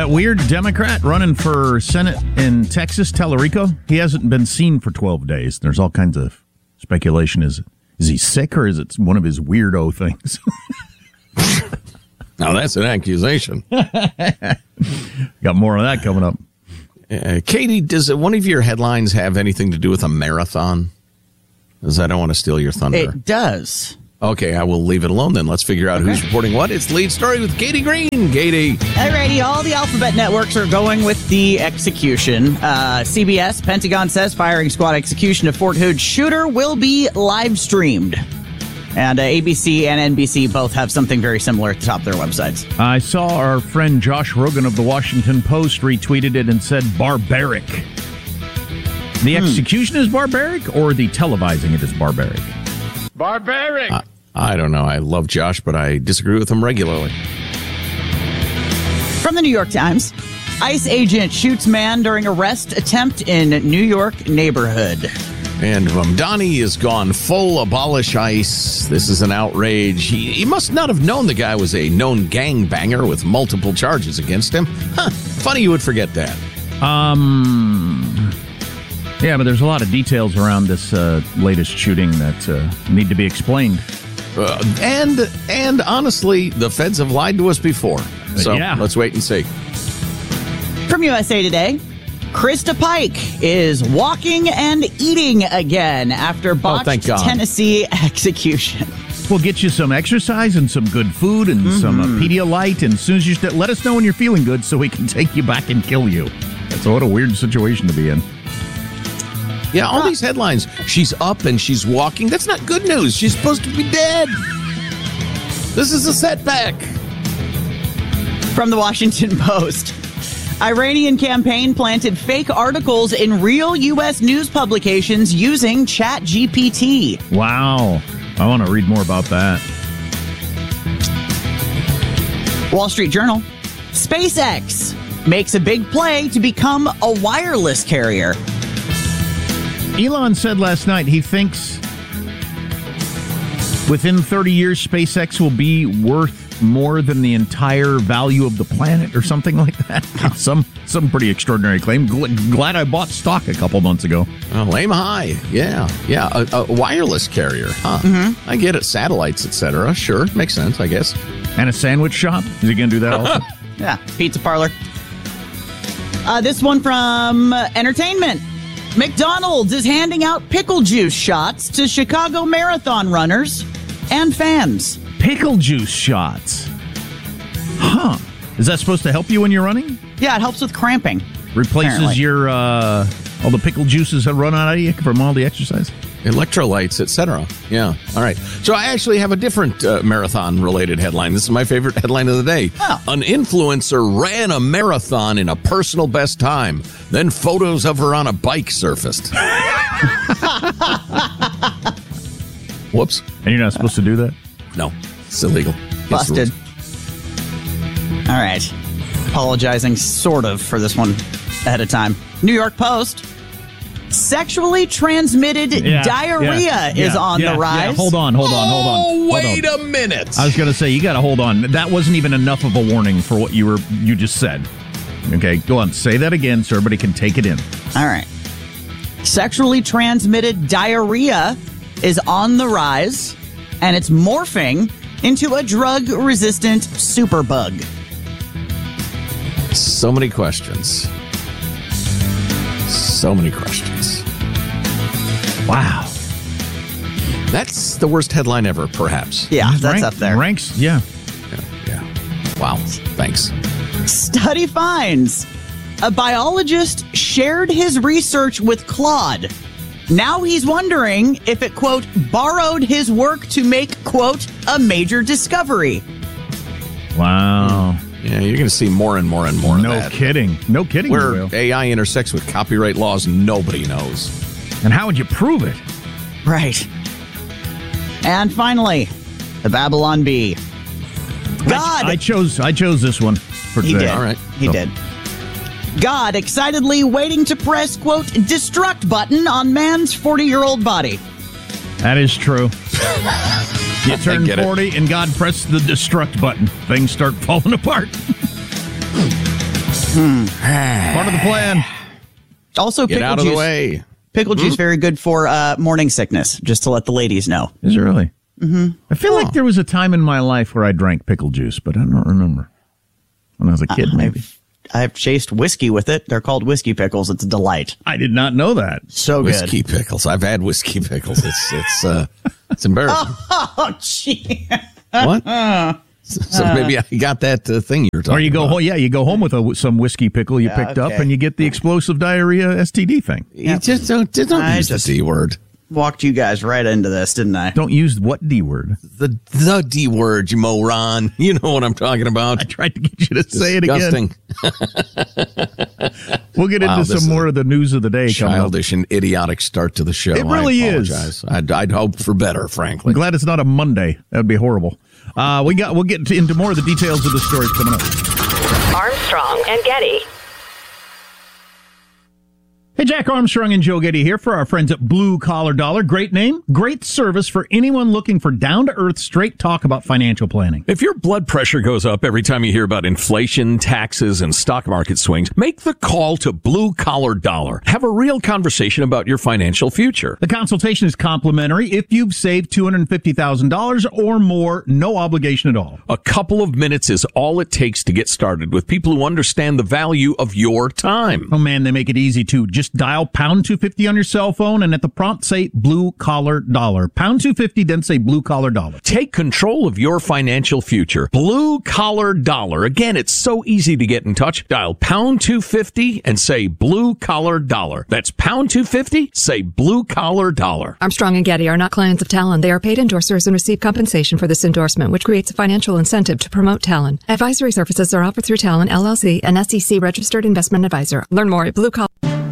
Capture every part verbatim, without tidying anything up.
That weird Democrat running for Senate in Texas, Tellerico, he hasn't been seen for twelve days. There's all kinds of speculation. Is is he sick or is it one of his weirdo things? Now that's an accusation. Got more of that coming up. Uh, Katie, does one of your headlines have anything to do with a marathon? Because I don't want to steal your thunder. It does. Okay, I will leave it alone then. Let's figure out okay. who's reporting what. It's Lead Story with Katie Green. Katie. Alrighty, all the alphabet networks are going with the execution. Uh, C B S, Pentagon says firing squad execution of Fort Hood shooter will be live streamed. And uh, A B C and N B C both have something very similar at the top of their websites. I saw our friend Josh Rogan of the Washington Post retweeted it and said barbaric. The hmm. execution is barbaric or the televising it is barbaric? Barbaric. Uh, I don't know. I love Josh, but I disagree with him regularly. From the New York Times, ICE agent shoots man during arrest attempt in New York neighborhood. And Ramdani is gone full abolish ICE. This is an outrage. He, he must not have known the guy was a known gangbanger with multiple charges against him. Huh. Funny you would forget that. Um... Yeah, but there's a lot of details around this uh, latest shooting that uh, need to be explained. Uh, and and honestly, the feds have lied to us before. So yeah. Let's wait and see. From U S A Today, Krista Pike is walking and eating again after botched oh, Tennessee execution. We'll get you some exercise and some good food and mm-hmm. some uh, Pedialyte. And as soon as you st- let us know when you're feeling good so we can take you back and kill you. That's what a weird situation to be in. Yeah, all these headlines. She's up and she's walking. That's not good news. She's supposed to be dead. This is a setback. From the Washington Post, Iranian campaign planted fake articles in real U S news publications using Chat G P T. Wow. I want to read more about that. Wall Street Journal, SpaceX makes a big play to become a wireless carrier. Elon said last night he thinks within thirty years, SpaceX will be worth more than the entire value of the planet or something like that. some some pretty extraordinary claim. Glad I bought stock a couple months ago. Well, aim high. Yeah. Yeah. A, a wireless carrier. Huh. Mm-hmm. I get it. Satellites, et cetera. Sure. Makes sense, I guess. And a sandwich shop? Is he going to do that also? Yeah. Pizza parlor. Uh, this one from Entertainment. McDonald's is handing out pickle juice shots to Chicago Marathon runners and fans. Pickle juice shots? Huh. Is that supposed to help you when you're running? Yeah, it helps with cramping. Replaces apparently. your, uh, all the pickle juices that run out of you from all the exercise? Electrolytes, et cetera. Yeah. All right. So I actually have a different uh, marathon-related headline. This is my favorite headline of the day. Oh. An influencer ran a marathon in a personal best time. Then photos of her on a bike surfaced. Whoops. And you're not supposed to do that? No. It's illegal. Busted. All right. Apologizing sort of for this one ahead of time. New York Post. Sexually transmitted yeah, diarrhea yeah, is yeah, on yeah, the rise. Yeah. Hold on, hold on, hold on. Oh, hold wait on. a minute. I was going to say, you got to hold on. That wasn't even enough of a warning for what you were you just said. Okay, go on. Say that again so everybody can take it in. All right. Sexually transmitted diarrhea is on the rise, and it's morphing into a drug-resistant superbug. So many questions. So many questions. Wow. That's the worst headline ever, perhaps. Yeah, that's Rank, up there. Ranks, yeah. yeah. Yeah. Wow. Thanks. Study finds a biologist shared his research with Claude. Now he's wondering if it, quote, borrowed his work to make, quote, a major discovery. Wow. Yeah, you're going to see more and more and more no of that. No kidding. No kidding. Where A I intersects with copyright laws, nobody knows. And how would you prove it? Right. And finally, the Babylon Bee. God. I, I chose I chose this one for today. He did. All right. He so. did. God excitedly waiting to press, quote, destruct button on man's forty-year-old body. That is true. You turn forty and God pressed the destruct button. Things start falling apart. Hmm. Part of the plan. Also, Get pickle out of juice. the way. Pickle juice, very good for uh, morning sickness, just to let the ladies know. Is it really? Mm-hmm. I feel oh. like there was a time in my life where I drank pickle juice, but I don't remember. When I was a kid, uh, maybe. I've, I've chased whiskey with it. They're called whiskey pickles. It's a delight. I did not know that. So whiskey good. Whiskey pickles. I've had whiskey pickles. It's it's uh, it's embarrassing. Oh, gee. What? So maybe I got that uh, thing you were talking Or you go about. home, yeah, you go home with a, some whiskey pickle you yeah, picked okay. up, and you get the explosive diarrhea S T D thing. You yep. just don't, just don't I use just the D word. Walked you guys right into this, didn't I? Don't use what D word? The the D word, you moron. You know what I'm talking about. I tried to get you to say Disgusting. it again. We'll get wow, into some more of the news of the day. Childish and idiotic start to the show. It really I is. I'd, I'd hope for better, frankly. I'm glad it's not a Monday. That would be horrible. Uh, we got. We'll get into more of the details of the stories coming up. Armstrong and Getty. Hey, Jack Armstrong and Joe Getty here for our friends at Blue Collar Dollar. Great name, great service for anyone looking for down-to-earth, straight talk about financial planning. If your blood pressure goes up every time you hear about inflation, taxes, and stock market swings, make the call to Blue Collar Dollar. Have a real conversation about your financial future. The consultation is complimentary. If you've saved two hundred fifty thousand dollars or more, no obligation at all. A couple of minutes is all it takes to get started with people who understand the value of your time. Oh, man, they make it easy, too. Just dial pound two fifty on your cell phone and at the prompt say Blue Collar Dollar. Pound two fifty, then say Blue Collar Dollar. Take control of your financial future. Blue Collar Dollar. Again, it's so easy to get in touch. Dial pound two fifty and say Blue Collar Dollar. That's pound two fifty, say Blue Collar Dollar. Armstrong and Getty are not clients of Talon. They are paid endorsers and receive compensation for this endorsement, which creates a financial incentive to promote Talon. Advisory services are offered through Talon, L L C, an S E C registered investment advisor. Learn more at Blue Collar.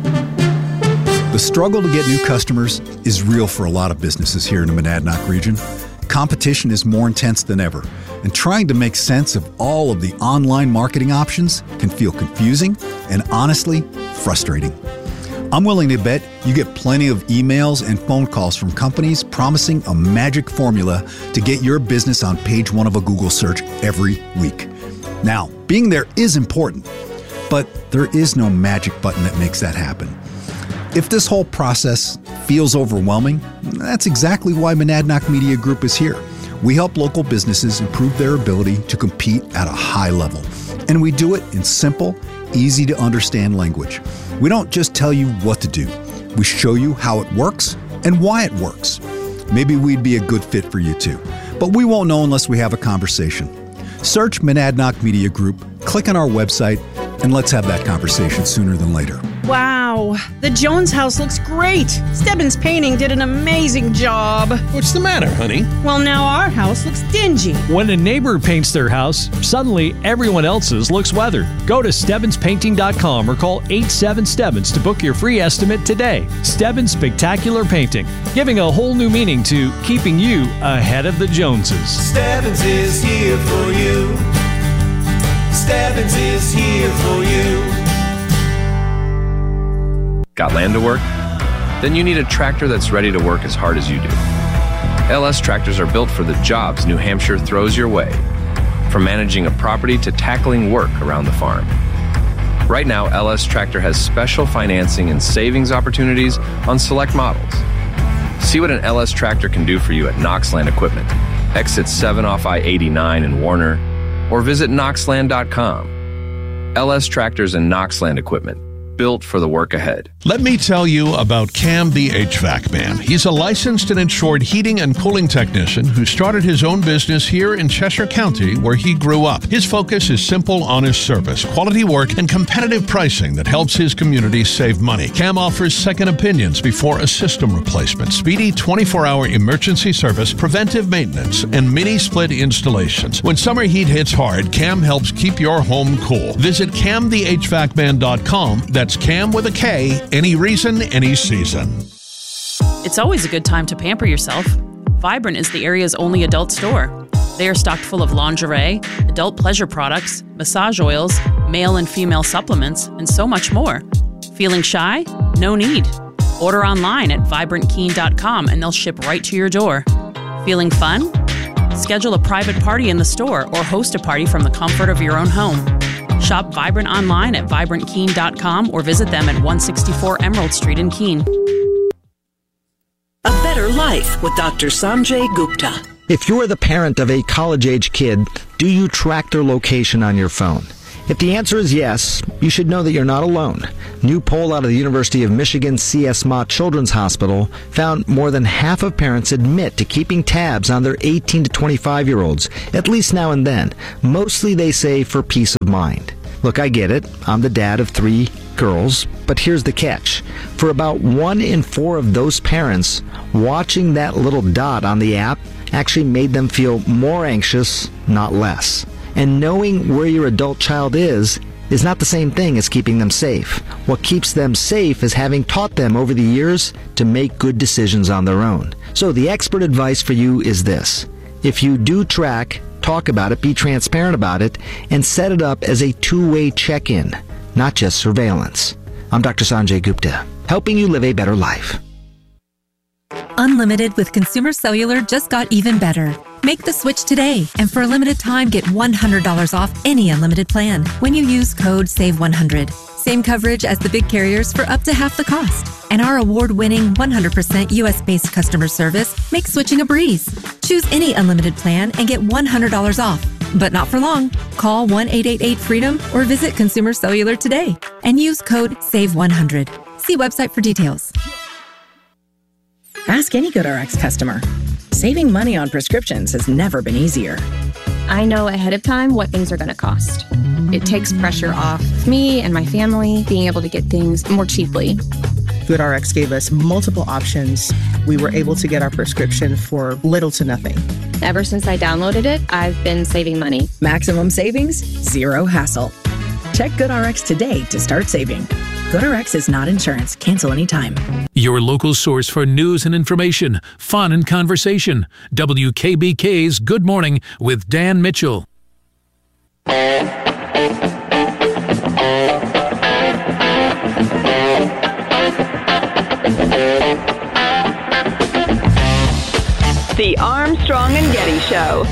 The struggle to get new customers is real for a lot of businesses here in the Monadnock region. Competition is more intense than ever, and trying to make sense of all of the online marketing options can feel confusing and honestly frustrating. I'm willing to bet you get plenty of emails and phone calls from companies promising a magic formula to get your business on page one of a Google search every week. Now, being there is important, but there is no magic button that makes that happen. If this whole process feels overwhelming, that's exactly why Monadnock Media Group is here. We help local businesses improve their ability to compete at a high level. And we do it in simple, easy to understand language. We don't just tell you what to do. We show you how it works and why it works. Maybe we'd be a good fit for you too, but we won't know unless we have a conversation. Search Monadnock Media Group, click on our website, and let's have that conversation sooner than later. Wow, the Jones house looks great. Stebbins Painting did an amazing job. What's the matter, honey? Well, now our house looks dingy. When a neighbor paints their house, suddenly everyone else's looks weathered. Go to Stebbins Painting dot com or call eight seven Stebbins to book your free estimate today. Stebbins Spectacular Painting, giving a whole new meaning to keeping you ahead of the Joneses. Stebbins is here for you. Stebbins is here for you. Got land to work? Then you need a tractor that's ready to work as hard as you do. L S tractors are built for the jobs New Hampshire throws your way, from managing a property to tackling work around the farm. Right now, L S Tractor has special financing and savings opportunities on select models. See what an L S Tractor can do for you at Knoxland Equipment, exit seven off I eighty-nine in Warner, or visit Knoxland dot com. L S Tractors and Knoxland Equipment, built for the work ahead. Let me tell you about Cam the H V A C Man. He's a licensed and insured heating and cooling technician who started his own business here in Cheshire County, where he grew up. His focus is simple, honest service, quality work, and competitive pricing that helps his community save money. Cam offers second opinions before a system replacement, speedy twenty-four hour emergency service, preventive maintenance, and mini-split installations. When summer heat hits hard, Cam helps keep your home cool. Visit cam the h v a c man dot com. That's Cam with a K, any reason, any season. It's always a good time to pamper yourself. Vibrant is the area's only adult store. They are stocked full of lingerie, adult pleasure products, massage oils, male and female supplements, and so much more. Feeling shy? No need. Order online at vibrant keen dot com and they'll ship right to your door. Feeling fun? Schedule a private party in the store or host a party from the comfort of your own home. Shop Vibrant online at vibrant keene dot com or visit them at one sixty-four Emerald Street in Keene. A Better Life with Doctor Sanjay Gupta. If you're the parent of a college-age kid, do you track their location on your phone? If the answer is yes, you should know that you're not alone. New poll out of the University of Michigan C S Mott Children's Hospital found more than half of parents admit to keeping tabs on their eighteen to twenty-five-year-olds, at least now and then. Mostly they say for peace of mind. Look, I get it. I'm the dad of three girls, but here's the catch. For about one in four of those parents, watching that little dot on the app actually made them feel more anxious, not less. And knowing where your adult child is is not the same thing as keeping them safe. What keeps them safe is having taught them over the years to make good decisions on their own. So the expert advice for you is this. If you do track, talk about it, be transparent about it, and set it up as a two-way check-in, not just surveillance. I'm Doctor Sanjay Gupta, helping you live a better life. Unlimited with Consumer Cellular just got even better. Make the switch today, and for a limited time, get one hundred dollars off any unlimited plan when you use code save one hundred. Same coverage as the big carriers for up to half the cost. And our award-winning one hundred percent U S-based customer service makes switching a breeze. Choose any unlimited plan and get one hundred dollars off. But not for long. Call one eight eight eight freedom or visit Consumer Cellular today and use code save one hundred. See website for details. Ask any GoodRx customer. Saving money on prescriptions has never been easier. I know ahead of time what things are going to cost. It takes pressure off me and my family being able to get things more cheaply. GoodRx gave us multiple options. We were able to get our prescription for little to nothing. Ever since I downloaded it, I've been saving money. Maximum savings, zero hassle. Check GoodRx today to start saving. GoodRx is not insurance. Cancel anytime. Your local source for news and information, fun and conversation. W K B K's Good Morning with Dan Mitchell. The Armstrong and Getty Show.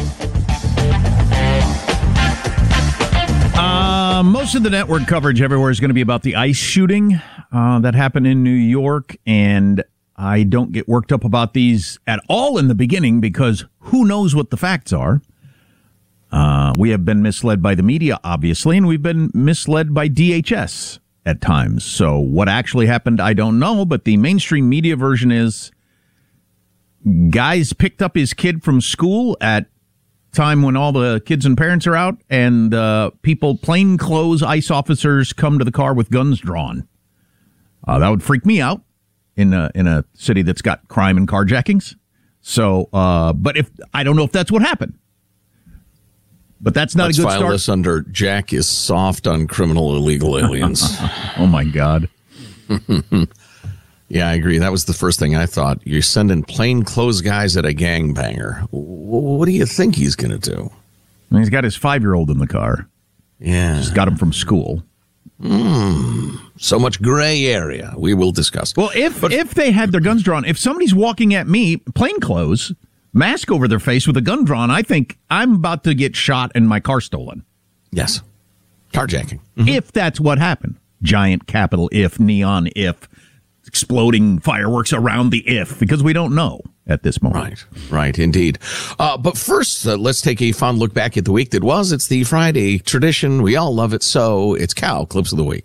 Uh, most of the network coverage everywhere is going to be about the ICE shooting uh, that happened in New York, and I don't get worked up about these at all in the beginning because who knows what the facts are. Uh, we have been misled by the media, obviously, and we've been misled by D H S at times. So what actually happened, I don't know, but the mainstream media version is guys picked up his kid from school at time when all the kids and parents are out, and uh, people, plainclothes ICE officers, come to the car with guns drawn. Uh, that would freak me out in a, in a city that's got crime and carjackings. So, uh, but if I don't know if that's what happened, but that's not Let's a good file start. this under Jack is soft on criminal illegal aliens. Oh my God. Yeah, I agree. That was the first thing I thought. You're sending plainclothes guys at a gangbanger. What do you think he's going to do? He's got his five-year-old in the car. Yeah. Just got him from school. Mm, so much gray area. We will discuss. Well, if but, if they had their guns drawn, if somebody's walking at me, plainclothes, mask over their face with a gun drawn, I think I'm about to get shot and my car stolen. Yes. Carjacking. Mm-hmm. If that's what happened. Giant capital if, neon if. Exploding fireworks around the if, because we don't know at this moment. Right, right, indeed. Uh, but first, uh, let's take a fun look back at the week that was. It's the Friday tradition. We all love it, so it's Cow Clips of the Week.